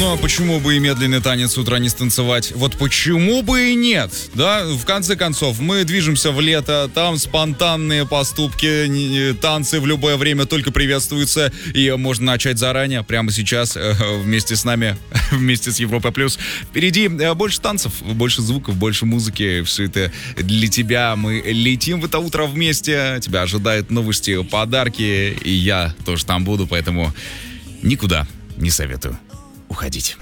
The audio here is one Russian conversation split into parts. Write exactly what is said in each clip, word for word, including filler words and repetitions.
Ну, а почему бы и медленный танец с утра не станцевать? Вот почему бы и нет, да? В конце концов, мы движемся в лето, там спонтанные поступки, танцы в любое время только приветствуются, и можно начать заранее, прямо сейчас, вместе с нами, вместе с Европа Плюс. Впереди больше танцев, больше звуков, больше музыки, все это для тебя. Мы летим в это утро вместе, тебя ожидают новости, подарки, и я тоже там буду, поэтому никуда не советую уходить.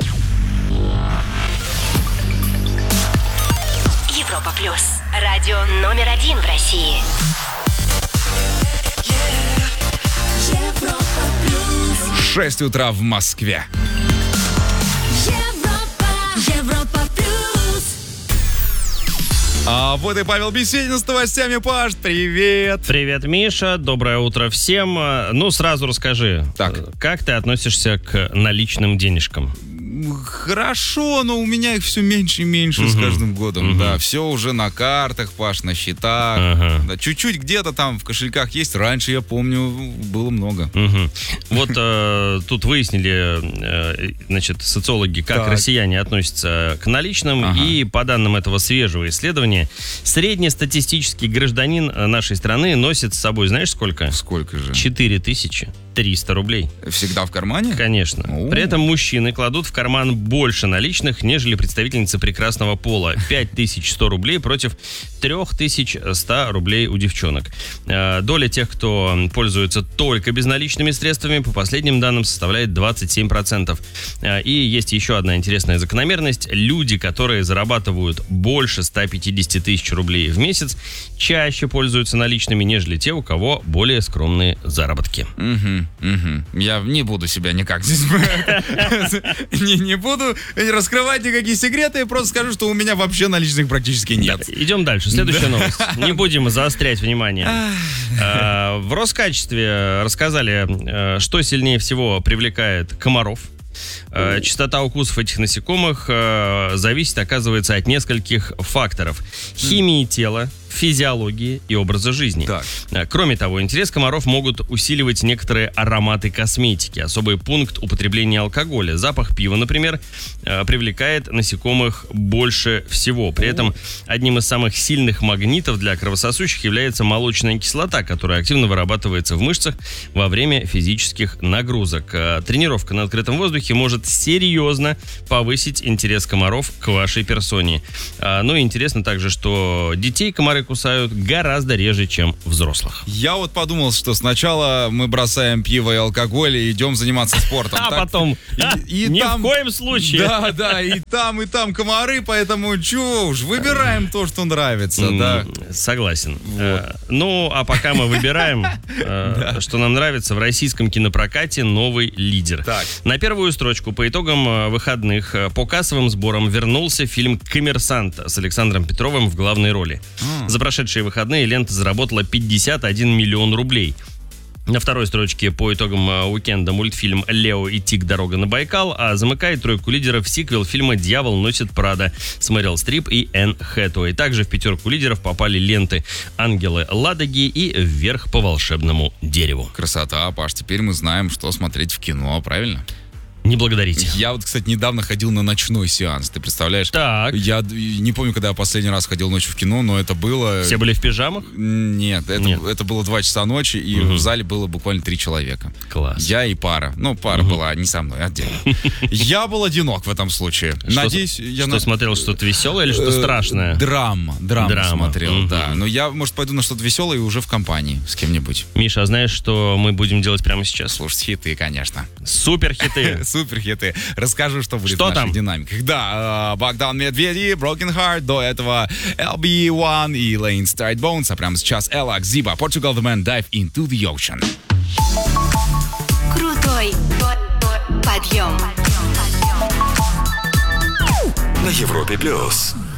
Европа Плюс. Радио номер один в России. Европа Плюс. шесть утра в Москве. Европа, Европа Плюс. А вот и Павел Беседин с новостями. Паш, привет. Привет, Миша. Доброе утро всем. Ну, сразу расскажи, Так. как ты относишься к наличным денежкам? Хорошо, но у меня их все меньше и меньше с каждым годом. Да, все уже на картах, Паш, на счетах. Ага. Да, чуть-чуть где-то там в кошельках есть. Раньше, я помню, было много. Мгм. Вот э, тут выяснили, э, значит, социологи, как Так. россияне относятся к наличным. Ага. И по данным этого свежего исследования, среднестатистический гражданин нашей страны носит с собой, знаешь, сколько? Сколько же? четыре тысячи триста рублей. Всегда в кармане? Конечно. О. При этом мужчины кладут в карман больше наличных, нежели представительницы прекрасного пола. пять тысяч сто рублей против три тысячи сто рублей у девчонок. Э, Доля тех, кто пользуется только безналичными средствами, по последним данным составляет двадцать семь процентов. Э, И есть еще одна интересная закономерность. Люди, которые зарабатывают больше ста пятидесяти тысяч рублей в месяц, чаще пользуются наличными, нежели те, у кого более скромные заработки. Угу, угу. Я не буду себя никак здесь... Не, не буду раскрывать никакие секреты, просто скажу, что у меня вообще наличных практически нет. Идем дальше. Следующая новость. Не будем заострять внимание. Э, В Роскачестве рассказали, э, что сильнее всего привлекает комаров. Э, Частота укусов этих насекомых э, зависит, оказывается, от нескольких факторов. Химии тела, физиологии и образа жизни. Так. Э, Кроме того, интерес комаров могут усиливать некоторые ароматы косметики. Особый пункт употребления алкоголя. Запах пива, например, э, привлекает насекомых больше всего. При этом одним из самых сильных магнитов для кровососущих является молочная кислота, которая активно вырабатывается в мышцах во время физических нагрузок. Э, Тренировка на открытом воздухе может серьезно повысить интерес комаров к вашей персоне. А, Ну и интересно также, что детей комары кусают гораздо реже, чем взрослых. Я вот подумал, что сначала мы бросаем пиво и алкоголь и идем заниматься спортом. А Так? потом, И- а, и ни там- в коем случае. Да, да, и там, и там комары, поэтому чё уж, выбираем то, что нравится, М, да. Согласен. Э, Ну, а пока мы выбираем, э, что нам нравится, в российском кинопрокате новый лидер. Так. На первую строчку по итогам э, выходных э, по кассовым сборам вернулся фильм «Коммерсант» с Александром Петровым в главной роли. За прошедшие выходные лента заработала пятьдесят один миллион рублей. На второй строчке по итогам э, уикенда мультфильм «Лео и Тиг. Дорога на Байкал», а замыкает тройку лидеров сиквел фильма «Дьявол носит Прада» с Мэрил Стрип и Энн Хэтэуэй. Также в пятерку лидеров попали ленты «Ангелы Ладоги» и «Вверх по волшебному дереву». Красота, Паш, теперь мы знаем, что смотреть в кино, правильно? Не благодарите. Я вот, кстати, недавно ходил на ночной сеанс, ты представляешь? Так. Я д- не помню, когда я последний раз ходил ночью в кино, но это было... Все были в пижамах? Нет, это, Нет. это было два часа ночи, и в зале было буквально три человека. Класс. Я и пара. Ну, пара была не со мной, отдельно. Я был одинок в этом случае. Что Надеюсь, с- я... Что на- смотрел, что-то веселое или что Э, страшное? Драма. Драму Драма. смотрел, Мгм. да. Но я, может, пойду на что-то веселое и уже в компании с кем-нибудь. Миша, а знаешь, что мы будем делать прямо сейчас? Слушать хиты, конечно. Супер хиты. Супер хиты. Расскажу, что будет Что в наших там? динамиках. Да, э, Богдан Медведев, Broken Heart, до этого эл би один и Lane Stride Bones, а прямо сейчас Ella Ziba, Portugal The Man, Dive Into the Ocean. Крутой подъем. На Европе плюс.